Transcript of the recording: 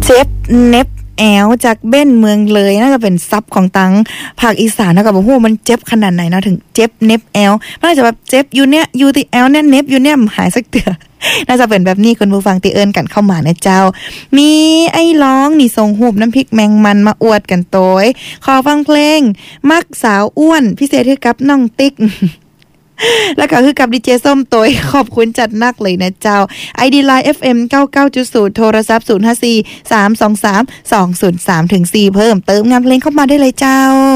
เจ็บเน็บแอวจากเบ้นเมืองเลยน่าจะเป็นซับของตังภาคอีสานนะกับโอ้โหมันเจ็บขนาดไหนนะถึงเจ็บเน็บแอวน่าจะแบบเจ็บอยู่เนี่ยอยู่ที่แอวเนี่ยเน็บอยู่เนี่ยหายสักเตือน่าจะเป็นแบบนี้คุณผู้ฟังที่เอิ้นกันเข้ามานะเจ้ามีไอ้ร้องนี่ส่งหูบน้ำพริกแมงมันมาอวดกันโตยขอฟังเพลงมักสาวอ้วนพิเศษให้กับน้องติ๊กแล้วก็คือกับดีเจส้มตัวขอบคุณจัดนักเลยนะเจ้า ID Line FM 99.0 โทรศัพท์054 323 203-4เพิ่มเติมงานเพลงเข้ามาได้เลยเจ้า